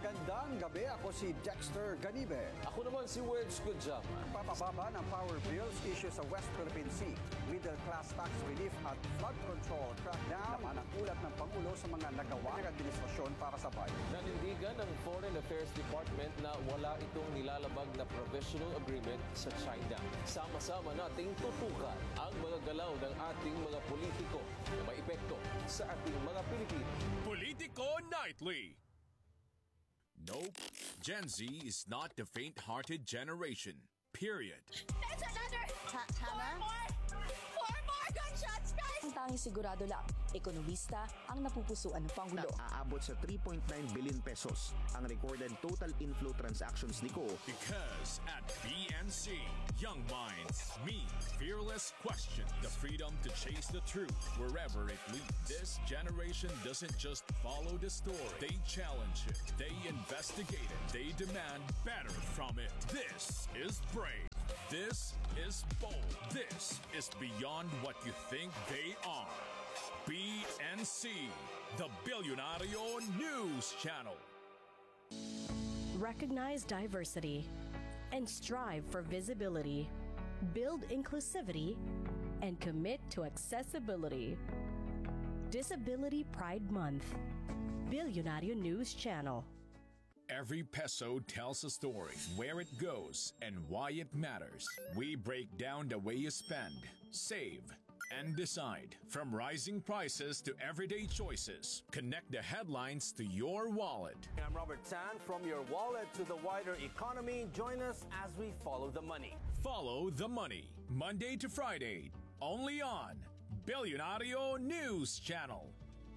Magandang gabi, ako si Dexter Ganibe. Ako naman si Wedge Goodjam. Papababa ng power bills issue sa West Philippine Sea. Middle class tax relief at flood control crackdown. Naman ang ulat ng Pangulo sa mga nagawa ng administrasyon para sa bayan. Nanindigan ng Foreign Affairs Department na wala itong nilalabag na provisional agreement sa China. Sama-sama nating tutukan ang mga galaw ng ating mga politiko na may epekto sa ating mga Pilipino. Politico Nightly. Nope, Gen Z is not the faint-hearted generation. Period. That's another Hannah? four more gunshots, guys! Ang tanging sigurado lang, ekonomista ang napupusuan ng Pangulo. Aabot sa 3.9 billion pesos ang recorded total inflow transactions ni Ko. Because at BNC, young minds meet fearless question, the freedom to chase the truth wherever it leads. This generation doesn't just follow the story, they challenge it, they investigate it, they demand better from it. This is brave. This is bold. This is beyond what you think they are. BNC, the Billionario News Channel. Recognize diversity and strive for visibility. Build inclusivity and commit to accessibility. Disability Pride Month. Billionario News Channel. Every peso tells a story, where it goes, and why it matters. We break down the way you spend, save, and decide. From rising prices to everyday choices, connect the headlines to your wallet. I'm Robert Tan. From your wallet to the wider economy, join us as we follow the money. Follow the money, Monday to Friday, only on Billionario News Channel.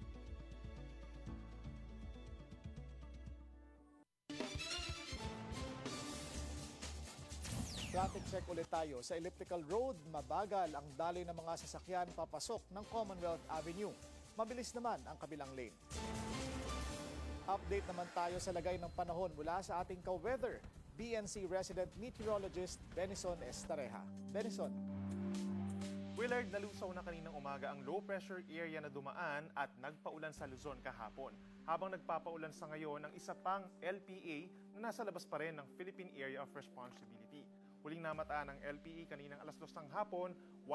Traffic check ulit tayo. Sa Elliptical Road, mabagal ang daloy ng mga sasakyan papasok ng Commonwealth Avenue. Mabilis naman ang kabilang lane. Update naman tayo sa lagay ng panahon mula sa ating ka-weather, BNC resident meteorologist Benison Estareja. Benison. Willard, nalusaw na kaninang umaga ang low pressure area na dumaan at nagpaulan sa Luzon kahapon. Habang nagpapaulan sa ngayon ng isa pang LPA na nasa labas pa rin ng Philippine Area of Responsibility. Huling namataan ng LPA kaninang alas 2 ng hapon,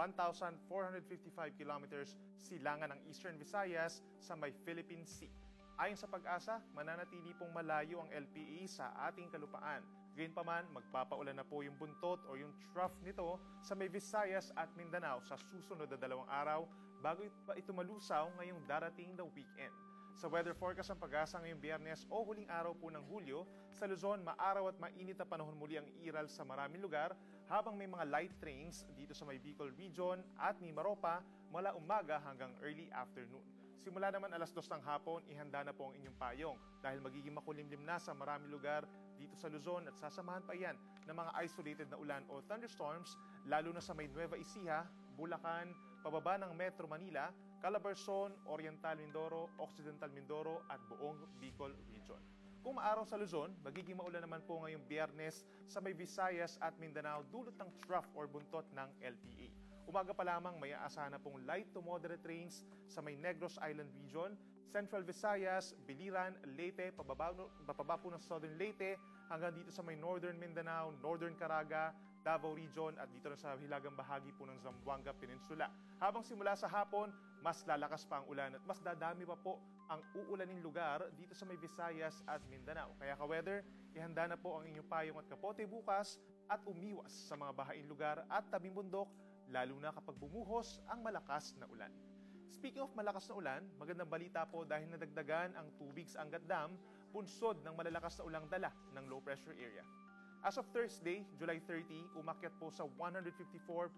1,455 kilometers silangan ng Eastern Visayas sa may Philippine Sea. Ayon sa Pag-asa, mananatili pong malayo ang LPA sa ating kalupaan. Gayunpaman, magpapaulan na po yung buntot o yung trough nito sa may Visayas at Mindanao sa susunod na 2 araw bago pa ito malusaw ngayong darating na weekend. Sa weather forecast ng Pag-asa ngayong Biyernes o huling araw po ng Hulyo, sa Luzon, maaraw at mainit na panahon muli ang iral sa maraming lugar habang may mga light rains dito sa may Bicol Region at Mimaropa mula umaga hanggang early afternoon. Simula naman alas 2 ng hapon, ihanda na po ang inyong payong dahil magiging makulimlim na sa maraming lugar dito sa Luzon at sasamahan pa yan ng mga isolated na ulan o thunderstorms lalo na sa may Nueva Ecija, Bulacan, pababa ng Metro Manila, Calabarzon, Oriental Mindoro, Occidental Mindoro at buong Bicol Region. Kung maaraw sa Luzon, magiging maulan naman po ngayong Biyernes sa may Visayas at Mindanao dulot ng trough or buntot ng LPA. Umaga pa lamang may aasahan na pong light to moderate rains sa may Negros Island Region, Central Visayas, Biliran, Leyte, pababa po ng Southern Leyte hanggang dito sa may Northern Mindanao, Northern Caraga, Davao Region at dito na sa hilagang bahagi po ng Zamboanga Peninsula. Habang simula sa hapon, mas lalakas pa ang ulan at mas dadami pa po ang uulaning lugar dito sa may Visayas at Mindanao. Kaya ka-weather, ihanda na po ang inyong payong at kapote bukas at umiwas sa mga bahaing lugar at tabing bundok, lalo na kapag bumuhos ang malakas na ulan. Speaking of malakas na ulan, magandang balita po dahil nadagdagan ang tubig sa Angat Dam, bunsod ng malalakas na ulang dala ng low pressure area. As of Thursday, July 30, umakyat po sa 154.33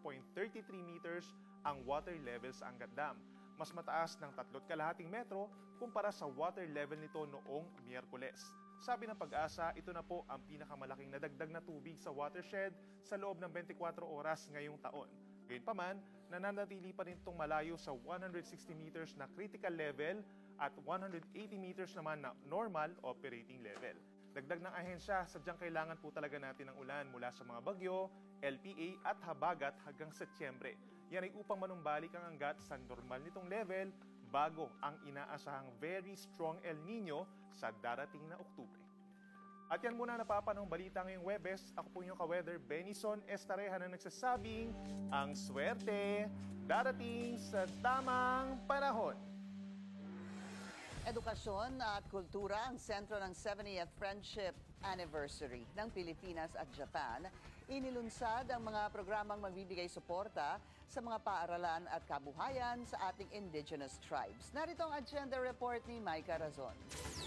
meters ang water level sa Angat Dam. Mas mataas ng 3.5 metro kumpara sa water level nito noong Miyerkules. Sabi ng Pag-asa, ito na po ang pinakamalaking nadagdag na tubig sa watershed sa loob ng 24 oras ngayong taon. Gayunpaman, nananatili pa rin itong malayo sa 160 meters na critical level at 180 meters naman na normal operating level. Dagdag ng ahensya, sadyang kailangan po talaga natin ng ulan mula sa mga bagyo, LPA at habagat hanggang Setyembre. Yan ay upang manumbalik ang Angat sa normal nitong level bago ang inaasahang very strong El Nino sa darating na Oktubre. At yan muna napapanahong balita ngayong Webes. Ako po yung ka-weather Benison Estareja na nagsasabing ang swerte darating sa tamang panahon. Edukasyon at kultura ang sentro ng 70th Friendship Anniversary ng Pilipinas at Japan. Inilunsad ang mga programang magbibigay suporta sa mga paaralan at kabuhayan sa ating indigenous tribes. Narito ang agenda report ni Maika Razon.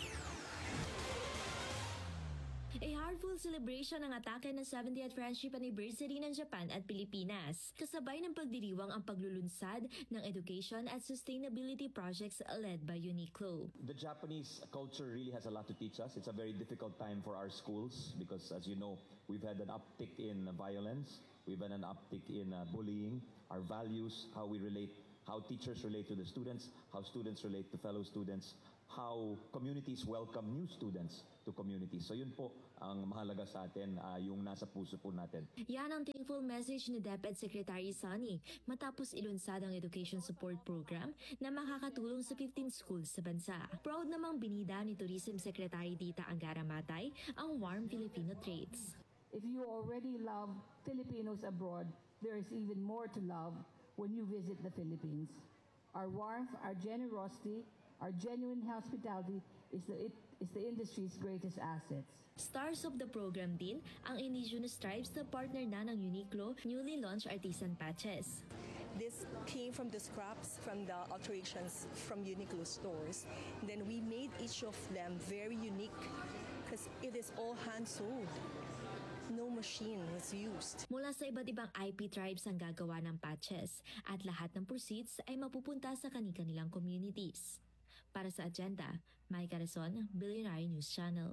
A heartful celebration ng atake ng 70th Friendship Anniversary ng Japan at Pilipinas. Kasabay ng pagdiriwang ang paglulunsad ng education at sustainability projects led by Uniqlo. The Japanese culture really has a lot to teach us. It's a very difficult time for our schools because, as you know, we've had an uptick in violence. We've had an uptick in bullying. Our values, how we relate, how teachers relate to the students, how students relate to fellow students, how communities welcome new students to communities. So yun po ang mahalaga sa atin, yung nasa puso po natin. Yan ang thankful message ni DepEd Secretary Sonny matapos ilunsad ang education support program na makakatulong sa 15 schools sa bansa. Proud namang binida ni Tourism Secretary Dita Angara Matay ang warm Filipino traits. If you already love Filipinos abroad, there is even more to love when you visit the Philippines. Our warmth, our generosity, our genuine hospitality is the industry's greatest assets. Stars of the program din ang indigenous tribes na partner na ng Uniqlo newly launched artisan patches. This came from the scraps from the alterations from Uniqlo stores. Then we made each of them very unique because it is all hand sewed. No machine was used. Mula sa iba't ibang IP tribes ang gagawa ng patches at lahat ng proceeds ay mapupunta sa kani-kanilang communities. Para sa agenda, Maika Razon, Billionaire News Channel.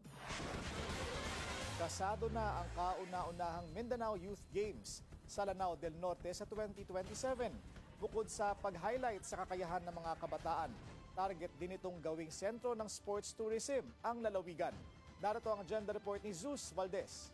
Kasado na ang kauna-unahang Mindanao Youth Games sa Lanao del Norte sa 2027. Bukod sa pag-highlight sa kakayahan ng mga kabataan, target din itong gawing sentro ng sports tourism ang lalawigan. Narito ang agenda report ni Zeus Valdez.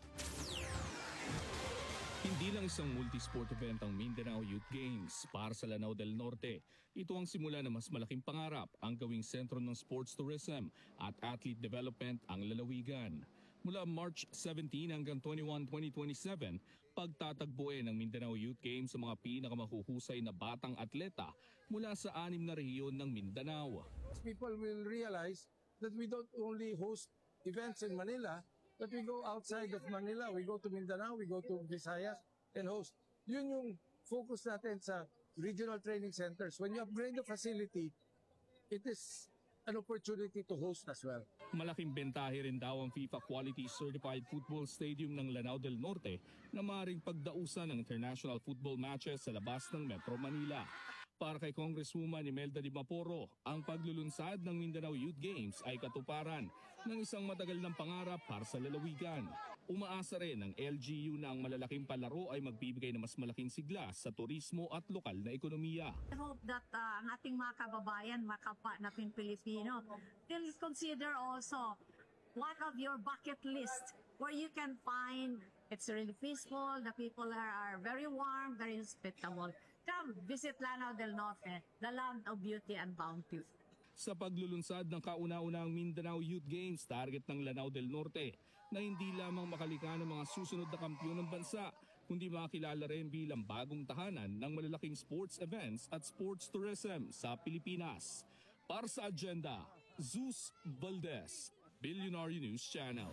Hindi lang isang multi-sport event ang Mindanao Youth Games para sa Lanao del Norte. Ito ang simula ng mas malaking pangarap, ang gawing sentro ng sports tourism at athlete development ang lalawigan. Mula March 17 hanggang 21, 2027, pagtatagpuin ng Mindanao Youth Games sa mga pinakamahuhusay na batang atleta mula sa 6 na rehiyon ng Mindanao. People will realize that we don't only host events in Manila, but we go outside of Manila. We go to Mindanao, we go to Visayas and host. Yun yung focus natin sa regional training centers. When you upgrade the facility, it is an opportunity to host as well. Malaking bentahe rin daw ang FIFA Quality Certified Football Stadium ng Lanao del Norte na maaaring pagdausan ng international football matches sa labas ng Metro Manila. Para kay Congresswoman Imelda Di Maporo, ang paglulunsad ng Mindanao Youth Games ay katuparan ng isang matagal ng pangarap para sa lalawigan. Umaasa rin ng LGU na ang malalaking palaro ay magbibigay ng mas malaking sigla sa turismo at lokal na ekonomiya. I hope that ang ating mga kababayan, mga kapwa natin Pilipino, will consider also one of your bucket list where you can find it's really peaceful, the people are very warm, very hospitable. Come visit Lanao del Norte, the land of beauty and bounty. Sa paglulunsad ng kauna-unahang Mindanao Youth Games, target ng Lanao del Norte na hindi lamang makalika ng mga susunod na kampiyon ng bansa, kundi makilala rin bilang bagong tahanan ng malalaking sports events at sports tourism sa Pilipinas. Para sa agenda, Zeus Valdez, Billionaire News Channel.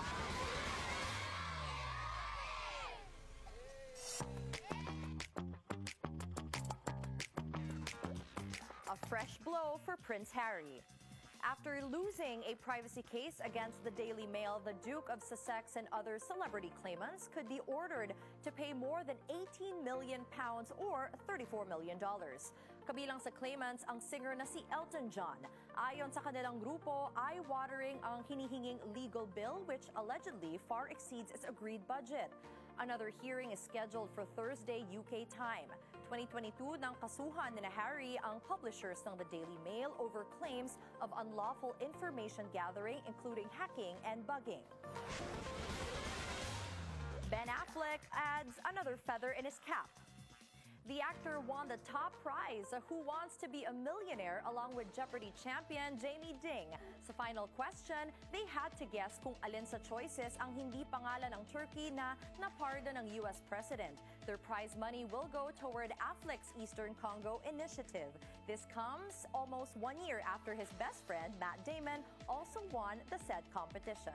Fresh blow for Prince Harry. After losing a privacy case against the Daily Mail, the Duke of Sussex and other celebrity claimants could be ordered to pay more than £18 million or $34 million. Kabilang sa claimants ang singer na si Elton John. Ayon sa kanilang grupo, eye-watering ang hinihinging legal bill which allegedly far exceeds its agreed budget. Another hearing is scheduled for Thursday UK time. 2022 nang kasuhan ni Harry ang publishers ng The Daily Mail over claims of unlawful information gathering including hacking and bugging. Ben Affleck adds another feather in his cap. The actor won the top prize, Who Wants to Be a Millionaire, along with Jeopardy champion Jamie Ding. Sa final question, they had to guess kung alin sa choices ang hindi pangalan ng turkey na napardon ng US President. Their prize money will go toward Affleck's Eastern Congo initiative. This comes almost 1 year after his best friend, Matt Damon, also won the said competition.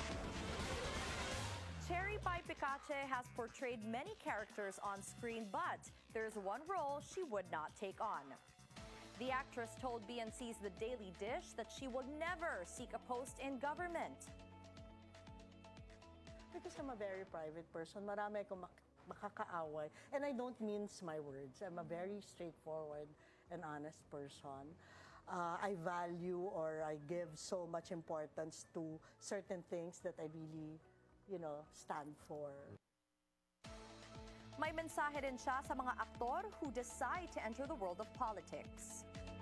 Cherry Pie Picache has portrayed many characters on screen, but there's one role she would not take on. The actress told BNC's The Daily Dish that she will never seek a post in government. Because I'm a very private person, marami akong makakaaway. And I don't mince my words. I'm a very straightforward and honest person. I value or I give so much importance to certain things that I really stand for. May mensahe din siya sa mga aktor who decide to enter the world of politics.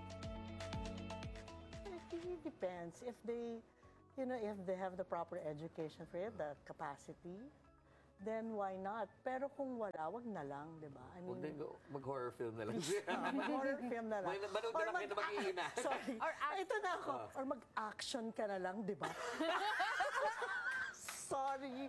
It really depends. If they, if they have the proper education for it, the capacity, then why not? Pero kung wala, wag na lang, di ba? I mean, mag-horror film na lang. mag-horror film na lang. Manood na lang kayo na mag-iina. Sorry. Ito na ako. Or mag-action ka na lang, di ba? Sorry.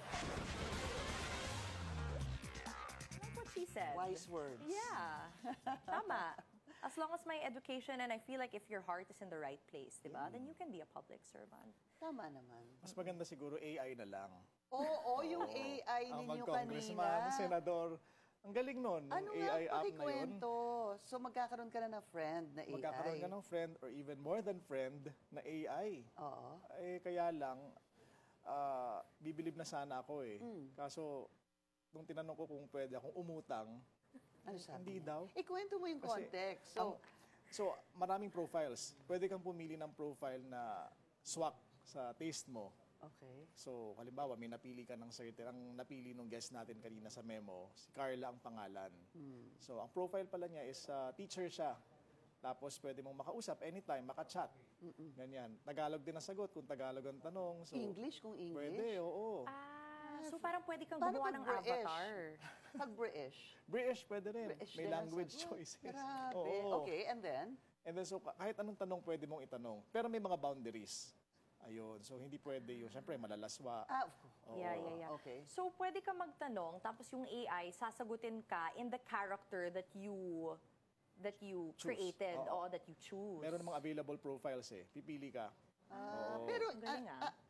That's what she said. Wise words. Yeah. Tama. As long as my education and I feel like if your heart is in the right place, diba, then you can be a public servant. Tama naman. Mas maganda siguro AI na lang. Oo, yung AI Ang ninyo mag-congressman, kanina. senador. Ang galing nun, Ano yung nga, AI app na yun. pakikwento. So magkakaroon ka na ng friend na AI. Magkakaroon ka ng friend or even more than friend na AI. Oo. Kaya lang, bibilib na sana ako eh. Kaso, nung tinanong ko kung pwede akong umutang, Ano sabi hindi niya? daw. Ikwento mo yung Kasi context. So, maraming profiles. Pwede kang pumili ng profile na swak sa taste mo. Okay. So, halimbawa, may napili ka ng certain, ang napili nung guest natin kanina sa memo, si Carla ang pangalan. So, ang profile pala niya is teacher siya. Tapos, pwede mong makausap anytime, makachat. Ganyan. Tagalog din ang sagot kung Tagalog ang tanong. So, English kung English? Pwede, oo. So parang pwede kang Paano gumawa ng pag British? avatar. Pag British? British, pwede rin. British May din ang language sagot. choices. Grabe. Oo. Okay, and then? And then, so kahit anong tanong pwede mong itanong. Pero may mga boundaries. Ayun. So, hindi pwede yun. Siyempre, malalaswa. Oo. Yeah. Okay. So pwede ka magtanong, tapos yung AI, sasagutin ka in the character that you Choose. created Oo. or that you choose. Meron namang available profiles eh. Pipili ka. Oo. Pero Galing,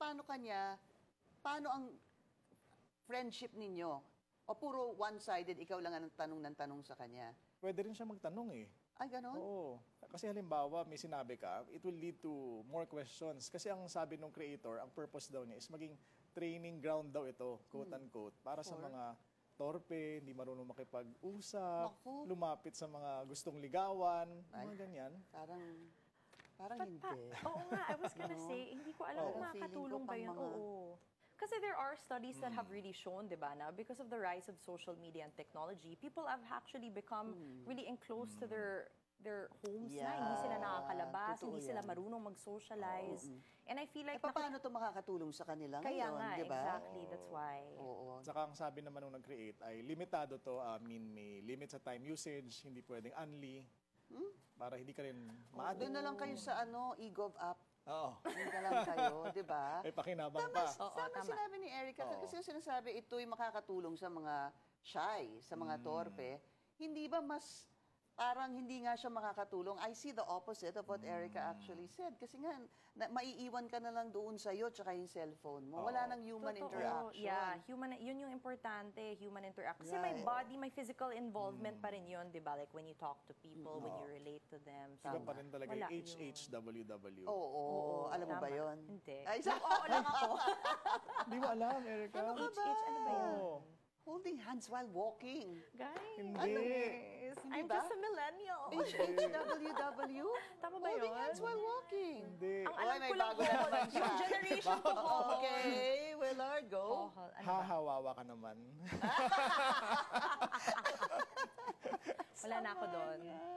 paano ang friendship ninyo? O puro one-sided, ikaw lang ang tanong sa kanya? Pwede rin siya magtanong eh. Ay, ganon? Oo. Kasi halimbawa, may sinabi ka, it will lead to more questions. Kasi ang sabi ng creator, ang purpose daw niya is maging training ground daw ito, quote-unquote, para sa mga torpe, hindi marunong makipag-usap, lumapit sa mga gustong ligawan, mga ganyan. Parang hindi. Oo nga, I was gonna say, hindi ko alam kung makakatulong ba yun. Oo. Kasi there are studies that have really shown, di ba, na because of the rise of social media and technology, people have actually become really enclosed to their homes na. Hindi sila nakakalabas, Totoo hindi sila yan. marunong mag-socialize. And I feel like... paano ito makakatulong sa kanila Kaya ngayon, nga, di ba? exactly. That's why. Oo. Saka ang sabi naman nung nag-create ay limitado to, may limit sa time usage, hindi pwedeng unli, para hindi ka rin ma-addict. Doon na lang kayo sa eGov app. Oo. Doon na lang kayo, di ba? May pakinabang pa. Tama sinabi ni Erica. Kasi sinasabi, ito'y makakatulong sa mga shy, sa mga torpe. Hindi ba mas parang hindi nga siya makakatulong? I see the opposite of what Erica actually said. Kasi nga, maiiwan ka na lang doon sa'yo tsaka yung cellphone mo. Wala nang human interaction. Yeah, yun yung importante, human interaction. Kasi may body, may physical involvement pa rin yun, di ba? Like when you talk to people, when you relate to them. Iba pa rin talaga Wala yung yun. HHWW. Oo, alam mo ba yun? Hindi. Ay, Oo lang ako. Hindi mo alam, Erica? Ano ka ba? Ano ba yun? Holding hands while walking. Guys, Hindi. I'm just a millennial. HHWW? Tama ba yun? Holding hands while walking. Hindi. Ang alam ko lang bago na naman siya. yung generation to Hohol. Okay, Willard, go. Hohol. Ano ba? Hahawawa ka naman. Wala na ako doon.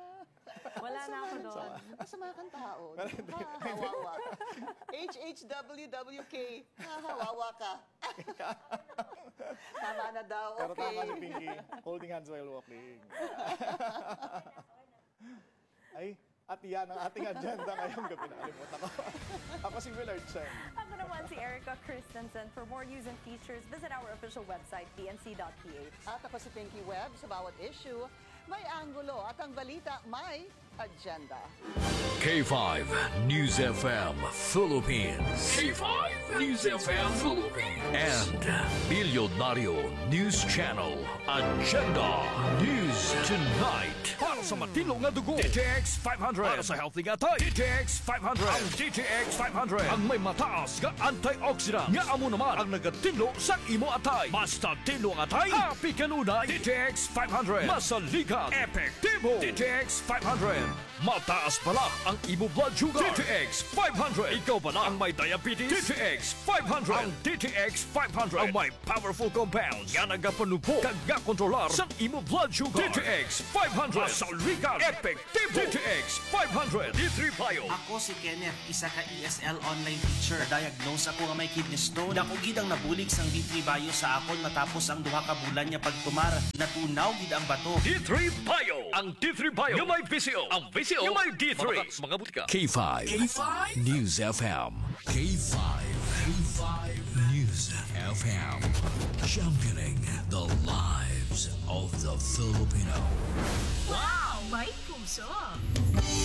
Wala na ako doon. Masama kang tao. Hawawa ka. HHWWK. Hawawa ka. Tama na daw. Pero Okay. tama si Pinky. Holding hands while walking. Ay, at yan ang ating agenda ngayong gabi. Nakalimutan ko. Ako si Willard Chen. Ako naman si Erica Christensen. For more news and features, visit our official website, pnc.ph. At ako si Pinky Webb. Sa bawat issue, may anggulo. At ang balita, may agenda. K5 News FM Philippines. K5 News FM Philippines. And Milyonaryo News Channel. Agenda News Tonight. Para sa matilong na dugo, DTX 500. Para sa healthy nga tayo, DTX 500. Ang DTX 500 ang may mataas nga antioxidant. Nga amo naman ang nagatinlo sa imo atay. Basta tinlo ang atay, happy kanunay. DTX 500. Masaligan, epektibo. DTX 500. Mataas pala ang imo blood sugar. DTX 500. Ikaw ba na ang may diabetes? DTX 500. Ang DTX 500 ang may powerful compounds nga nagapanupo kag nga kontrolar sa imo blood sugar. DTX 500. Masaligan, epektibo. DTX 500. D3 Bio. Ako si Kenneth, isa ka ESL online teacher. Na-diagnose ako nga may kidney stone. Dako gid ang nabulig sang D3 Bio sa akon matapos ang duha ka bulan niya pagtumar. Natunaw gid ang bato. D3 Bio. Ang D3 Bio yung may VCO. Ang VCO yung may D3. Mga butika. K5 News FM. K5 News FM. Championing the lives of the Filipino. Wow! May puso!